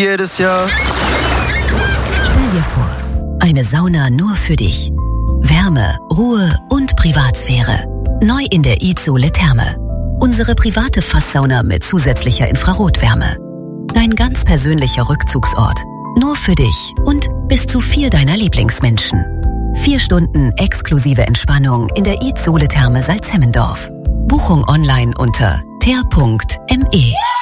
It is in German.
jedes Jahr. Stell dir vor, eine Sauna nur für dich. Wärme, Ruhe und Privatsphäre. Neu in der Izule Therme. Unsere private Fasssauna mit zusätzlicher Infrarotwärme. Dein ganz persönlicher Rückzugsort. Nur für dich und bis zu 4 deiner Lieblingsmenschen. 4 Stunden exklusive Entspannung in der Izule Therme Salzhemmendorf. Buchung online unter ter.me.